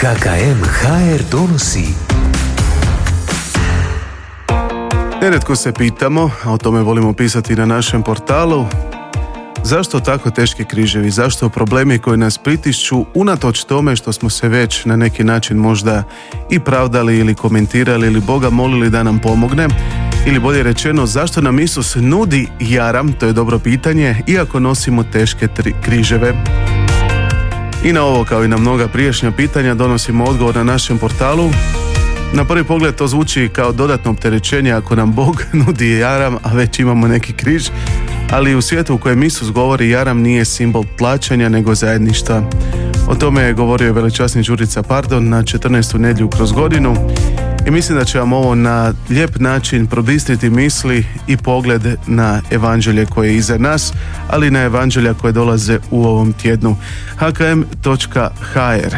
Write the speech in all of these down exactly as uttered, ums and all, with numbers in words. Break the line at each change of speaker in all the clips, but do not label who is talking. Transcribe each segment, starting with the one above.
K K M H R donosi.
Nerijetko se pitamo, a o tome volimo pisati na našem portalu, zašto tako teški križevi, zašto problemi koji nas pritišću unatoč tome što smo se već na neki način možda i pravdali ili komentirali ili Boga molili da nam pomogne, ili bolje rečeno zašto nam Isus nudi jaram, to je dobro pitanje, iako nosimo teške tri- križeve. I na ovo kao i na mnoga prijašnja pitanja donosimo odgovor na našem portalu. Na prvi pogled to zvuči kao dodatno opterećenje ako nam Bog nudi jaram, a već imamo neki križ, ali u svijetu u kojem Isus govori jaram nije simbol plaćanja nego zajedništva. O tome je govorio veličasni Đurica Pardon na četrnaestu nedjelju kroz godinu i mislim da će vam ovo na lijep način probistriti misli i pogled na evanđelje koje je iza nas, ali i na evanđelja koje dolaze u ovom tjednu. h k m točka h r.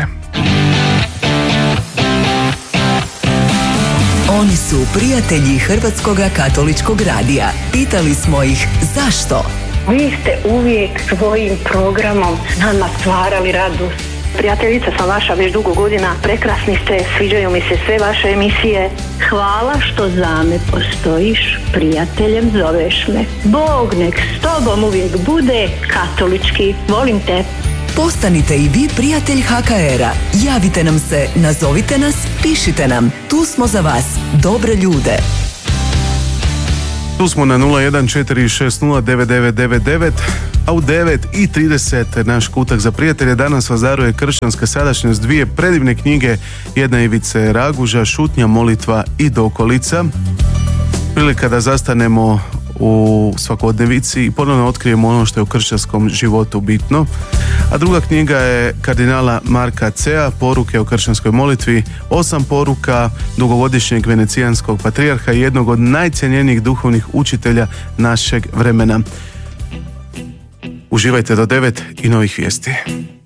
Oni su prijatelji Hrvatskog katoličkog radija. Pitali smo ih zašto?
Vi ste uvijek svojim programom nama stvarali radost. Prijateljica sam vaša već dugo godina, prekrasni ste, sviđaju mi se sve vaše emisije. Hvala što za me postojiš, prijateljem zoveš me. Bog nek s tobom uvijek bude katolički, volim te.
Postanite i vi prijatelj H K R-a. Javite nam se, nazovite nas, pišite nam. Tu smo za vas, dobre ljude.
Tu smo na nula jedan četiri šest nula devet devet devet devet, a u devet i trideset naš kutak za prijatelje. Danas vas daruje kršćanska sadašnjost, dvije predivne knjige, jedna Ivice Raguža, Šutnja, molitva i dokolica. Prilika da zastanemo u svakodnevici i ponovno otkrijemo ono što je u kršćanskom životu bitno. A druga knjiga je kardinala Marka Cea, Poruke o kršćanskoj molitvi, osam poruka dugogodišnjeg venecijanskog patrijarha i jednog od najcjenjenijih duhovnih učitelja našeg vremena. Uživajte do devet i novih vijesti.